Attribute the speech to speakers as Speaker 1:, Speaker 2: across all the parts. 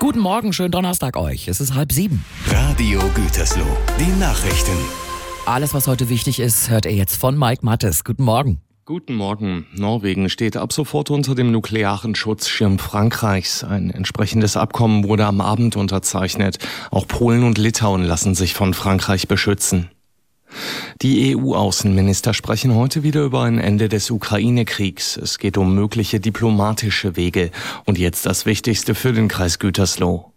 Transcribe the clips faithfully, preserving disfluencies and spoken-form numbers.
Speaker 1: Guten Morgen, schönen Donnerstag euch. Es ist halb sieben.
Speaker 2: Radio Gütersloh, die Nachrichten.
Speaker 1: Alles, was heute wichtig ist, hört ihr jetzt von Mike Mattes. Guten Morgen.
Speaker 3: Guten Morgen. Norwegen steht ab sofort unter dem nuklearen Schutzschirm Frankreichs. Ein entsprechendes Abkommen wurde am Abend unterzeichnet. Auch Polen und Litauen lassen sich von Frankreich beschützen. Die E U-Außenminister sprechen heute wieder über ein Ende des Ukraine-Kriegs. Es geht um mögliche diplomatische Wege. Und jetzt das Wichtigste für den Kreis Gütersloh.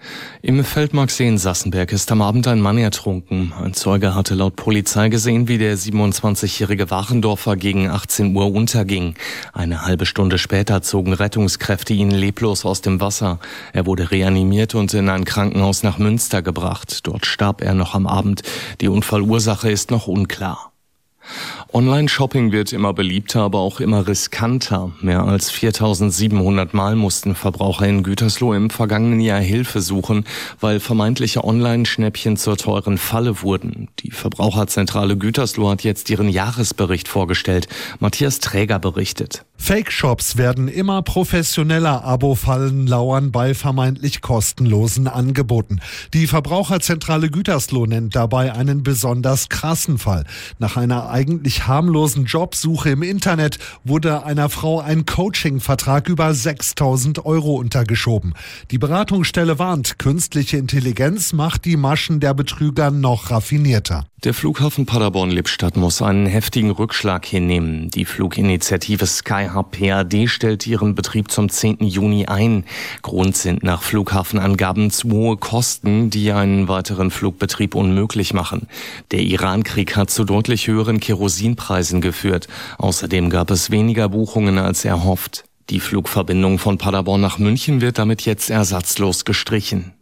Speaker 3: Im Feldmarksee in Sassenberg ist am Abend ein Mann ertrunken. Ein Zeuge hatte laut Polizei gesehen, wie der siebenundzwanzigjährige Warendorfer gegen achtzehn Uhr unterging. Eine halbe Stunde später zogen Rettungskräfte ihn leblos aus dem Wasser. Er wurde reanimiert und in ein Krankenhaus nach Münster gebracht. Dort starb er noch am Abend. Die Unfallursache ist noch unklar. Online-Shopping wird immer beliebter, aber auch immer riskanter. Mehr als viertausendsiebenhundert Mal mussten Verbraucher in Gütersloh im vergangenen Jahr Hilfe suchen, weil vermeintliche Online-Schnäppchen zur teuren Falle wurden. Die Verbraucherzentrale Gütersloh hat jetzt ihren Jahresbericht vorgestellt. Matthias Träger berichtet.
Speaker 4: Fake-Shops werden immer professioneller. Abo-Fallen lauern bei vermeintlich kostenlosen Angeboten. Die Verbraucherzentrale Gütersloh nennt dabei einen besonders krassen Fall. Nach einer eigentlich harmlosen Jobsuche im Internet wurde einer Frau ein Coaching-Vertrag über sechstausend Euro untergeschoben. Die Beratungsstelle warnt, künstliche Intelligenz macht die Maschen der Betrüger noch raffinierter.
Speaker 3: Der Flughafen Paderborn-Lippstadt muss einen heftigen Rückschlag hinnehmen. Die Fluginitiative Skyhub P A D stellt ihren Betrieb zum zehnten Juni ein. Grund sind nach Flughafenangaben zu hohe Kosten, die einen weiteren Flugbetrieb unmöglich machen. Der Iran-Krieg hat zu deutlich höheren Kerosinpreisen geführt. Außerdem gab es weniger Buchungen als erhofft. Die Flugverbindung von Paderborn nach München wird damit jetzt ersatzlos gestrichen.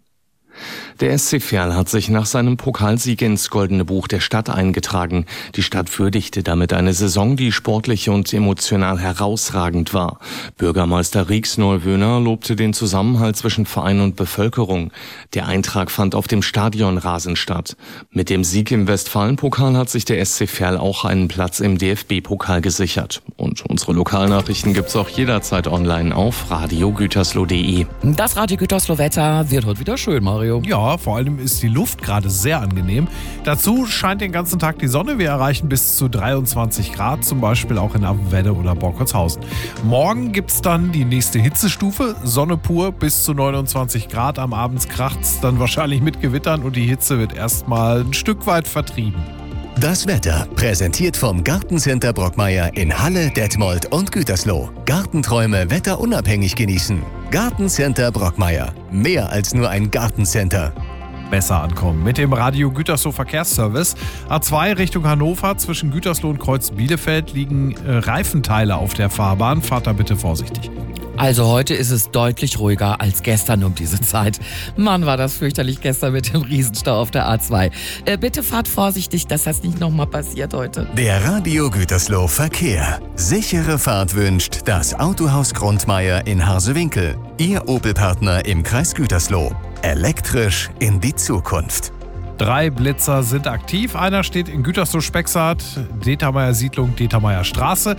Speaker 3: Der S C Verl hat sich nach seinem Pokalsieg ins Goldene Buch der Stadt eingetragen. Die Stadt würdigte damit eine Saison, die sportlich und emotional herausragend war. Bürgermeister Rieks Neuwöhner lobte den Zusammenhalt zwischen Verein und Bevölkerung. Der Eintrag fand auf dem Stadionrasen statt. Mit dem Sieg im Westfalenpokal hat sich der S C Verl auch einen Platz im D F B-Pokal gesichert. Und unsere Lokalnachrichten gibt's auch jederzeit online auf radio gütersloh punkt de.
Speaker 1: Das Radio Gütersloh Wetter wird heute wieder schön, Mario.
Speaker 5: Ja, vor allem ist die Luft gerade sehr angenehm. Dazu scheint den ganzen Tag die Sonne. Wir erreichen bis zu dreiundzwanzig Grad, zum Beispiel auch in Appenwedde oder Borkholzhausen. Morgen gibt es dann die nächste Hitzestufe. Sonne pur bis zu neunundzwanzig Grad. Am Abend kracht es dann wahrscheinlich mit Gewittern und die Hitze wird erstmal ein Stück weit vertrieben.
Speaker 2: Das Wetter präsentiert vom Gartencenter Brockmeier in Halle, Detmold und Gütersloh. Gartenträume wetterunabhängig genießen. Gartencenter Brockmeier. Mehr als nur ein Gartencenter.
Speaker 5: Besser ankommen mit dem Radio Gütersloh Verkehrsservice. A zwei Richtung Hannover zwischen Gütersloh und Kreuz Bielefeld liegen äh, Reifenteile auf der Fahrbahn. Fahrt da bitte vorsichtig.
Speaker 1: Also heute ist es deutlich ruhiger als gestern um diese Zeit. Mann, war das fürchterlich gestern mit dem Riesenstau auf der A zwei. Äh, bitte fahrt vorsichtig, dass das nicht nochmal passiert heute.
Speaker 2: Der Radio Gütersloh Verkehr. Sichere Fahrt wünscht das Autohaus Grundmeier in Harsewinkel. Ihr Opel-Partner im Kreis Gütersloh. Elektrisch in die Zukunft.
Speaker 5: Drei Blitzer sind aktiv. Einer steht in Gütersloh-Spexart, Determeyer Siedlung, Determeyer Straße.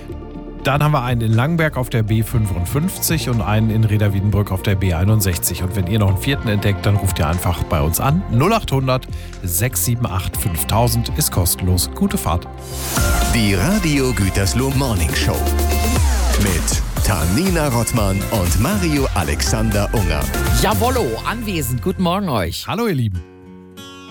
Speaker 5: Dann haben wir einen in Langberg auf der B fünfundfünfzig und einen in Reda-Wiedenbrück auf der B einundsechzig. Und wenn ihr noch einen vierten entdeckt, dann ruft ihr einfach bei uns an. null acht hundert sechs sieben acht fünftausend ist kostenlos. Gute Fahrt.
Speaker 2: Die Radio Gütersloh Morning Show mit Tanina Rottmann und Mario Alexander Unger.
Speaker 1: Jawollo, anwesend. Guten Morgen euch.
Speaker 5: Hallo ihr Lieben.